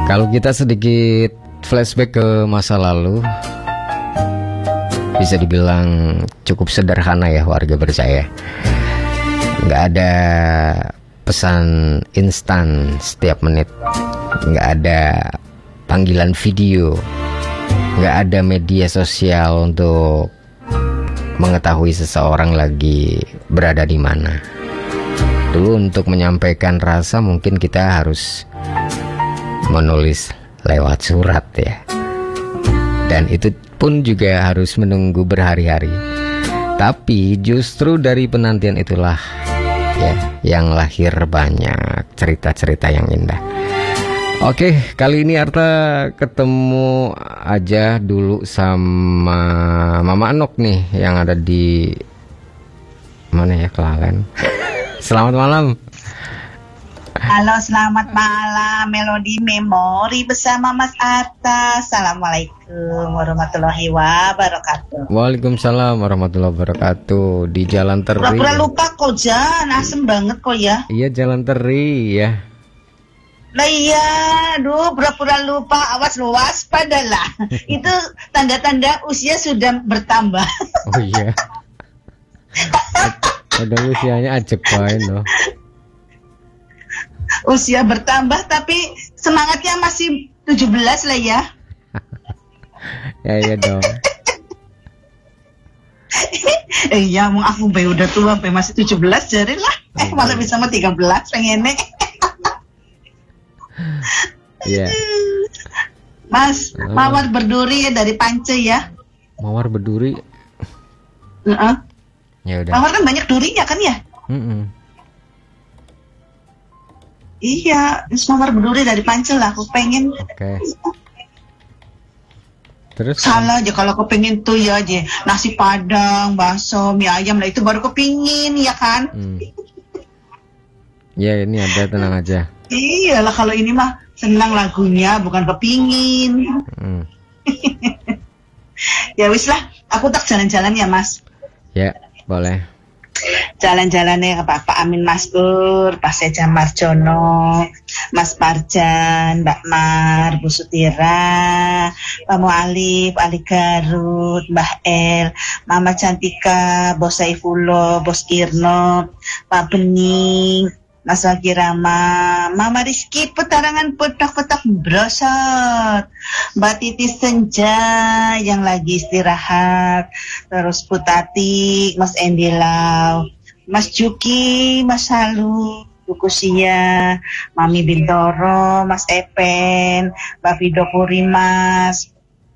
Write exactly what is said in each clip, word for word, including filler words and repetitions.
Kalau kita sedikit flashback ke masa lalu, bisa dibilang cukup sederhana ya warga Berjaya. Nggak ada pesan instan setiap menit, nggak ada panggilan video, nggak ada media sosial untuk mengetahui seseorang lagi berada di mana. Dulu untuk menyampaikan rasa mungkin kita harus menulis lewat surat ya, dan itu pun juga harus menunggu berhari-hari. Tapi justru dari penantian itulah ya yang lahir banyak cerita-cerita yang indah. Oke, kali ini Arta ketemu aja dulu sama Mama Anok nih yang ada di mana ya, Kelalen. Selamat malam. Halo, selamat malam. Melodi Memori bersama Mas Arta. Assalamualaikum warahmatullahi wabarakatuh. Waalaikumsalam warahmatullahi wabarakatuh. Di Jalan Teri. Pura-pura lupa kok, Jan. Asem banget kok ya. Iya, Jalan Teri ya. Nah iya, aduh, pura-pura lupa. Awas lu, waspadalah. Itu tanda-tanda usia sudah bertambah. Oh iya. Udah usianya ajek bae loh. Usia bertambah tapi semangatnya masih tujuh belas lah ya. Ya iya dong. Eh ya, mau aku be udah tua be masih tujuh belas jadi lah. Eh malah bisa sama tiga belas pengen nek. Iya. Mas, oh. Mawar berduri dari Pance ya. Mawar berduri. Heeh. Ya udah. Mawar kan banyak durinya kan ya? Heeh. Iya, mawar berduri dari Pancel lah. Aku pengen. Oke. Okay. Terus? Salah aja kalau aku pengen tuh ya aja nasi padang, bakso, mie ayam lah itu baru kepingin ya kan? Hmm. Ya ini ada, tenang aja. Iyalah kalau ini mah senang lagunya bukan kepingin. Hmm. Ya wis lah, aku tak jalan-jalan ya Mas. Ya boleh. Jalan-jalannya Pak Pak Amin Maskur, Pak Seja Marjono, Mas Parjan, Mbak Mar, Bu Sutira, Pak Mu'alif, Ali Garut, Mbah El, Mama Cantika, Bos Saifullah, Bos Irno, Pak Bening, Mas Wakirama, Mama Rizky, petarangan petak-petak brosot, Mbak Titi Senja yang lagi istirahat, terus Putati, Mas Endilau, Mas Juki, Mas Halu, Dukusia, Mami Bintoro, Mas Epen, Mbak Vido Purimas,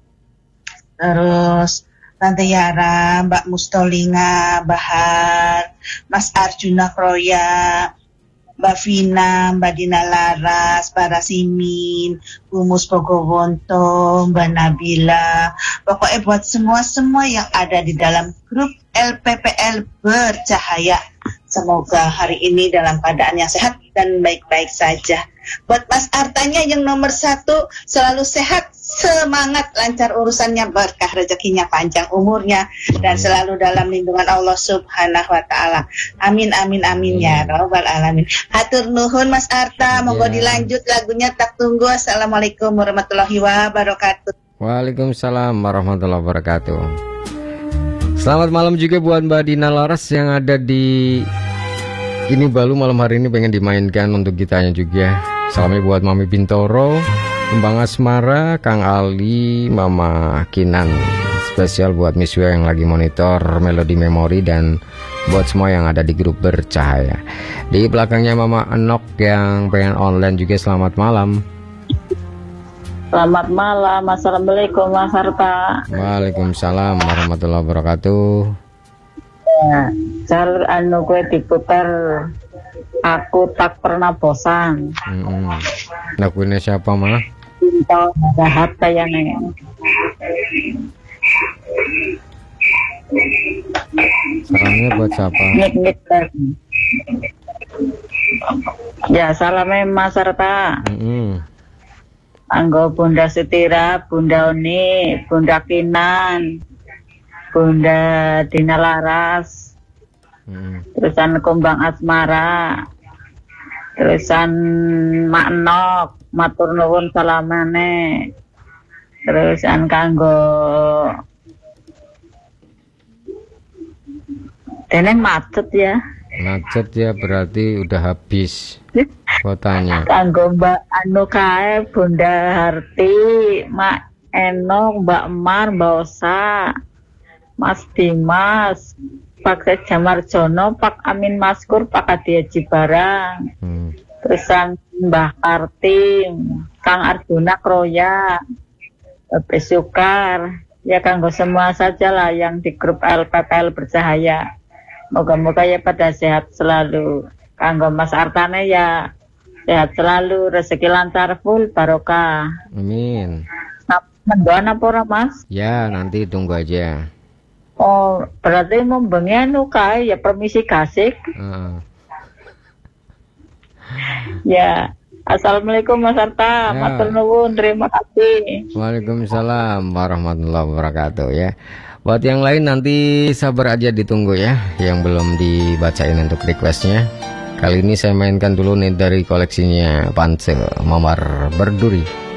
terus Tante Yara, Mbak Mustolinga, Bahar, Mas Arjuna Kroya, Mbak Vina, Mbak Dina Laras, Mbak Rasimin, Umus Pogowonto, Mbak Nabila. Pokoknya buat semua-semua yang ada di dalam grup L P P L Bercahaya. Semoga hari ini dalam keadaan yang sehat dan baik-baik saja. Buat Mas Artanya yang nomor satu, selalu sehat, semangat, lancar urusannya, berkah rezekinya, panjang umurnya, dan selalu dalam lindungan Allah Subhanahu wa Ta'ala. Amin, amin, amin, ya Rabbal Alamin. Hatur nuhun Mas Arta, monggo ya. Dilanjut lagunya, tak tunggu. Assalamualaikum warahmatullahi wabarakatuh. Waalaikumsalam warahmatullahi wabarakatuh. Selamat malam juga buat Mbak Dina Laras yang ada di ini Balu, malam hari ini pengen dimainkan untuk kitanya juga. Salamnya buat Mami Bintoro, Mbak Asmara, Kang Ali, Mama Kinan. Spesial buat Miss Wia yang lagi monitor Melodi Memori, dan buat semua yang ada di grup Bercahaya. Di belakangnya Mama Enok yang pengen online juga, selamat malam. Selamat malam, Assalamualaikum Mas Arta. Waalaikumsalam warahmatullahi wabarakatuh. Ya, jar anu kue diputar, aku tak pernah bosan. Hmm. Lagunya siapa mah? Cinta jahat kayaknya. Salamnya buat siapa? Nik nik. Ya salamnya Mas Arta. Hmm. Anggo Bunda Sutira, Bunda Oni, Bunda Kinan, Bunda Dina Laras, hmm. terusan Kumbang Asmara, Terusan Mak Nok matur nuwun salamane. Terusan kanggo dene macet ya. Macet ya, berarti udah habis kuotanya. Kanggo Mbak anu kae Bunda Harti, Mak Enong, Mbak Mar, Mbak Osa, Mas Dimas, Pak Jamarjono, Pak Amin Maskur, Pak Adi Haji Barang, hmm. terus sang Mbah Kartim, Kang Arjuna Kroya, Bapak Sukar, ya kanggo semua saja lah yang di grup L P P L Bercahaya. Moga-moga ya pada sehat selalu. Kanggo Mas Artane ya sehat selalu, rezeki lancar full barokah. Amin. Mendoan apa ora Mas? Ya nanti tunggu aja. Oh berarti mau bengi anu kae ya permisi gasik. Uh. Ya assalamualaikum Mas Arta, ya. Matur nuwun, terima kasih. Waalaikumsalam warahmatullahi wabarakatuh ya. Buat yang lain nanti sabar aja ditunggu ya, yang belum dibacain untuk requestnya. Kali ini saya mainkan dulu nih dari koleksinya Pance Mawar Berduri.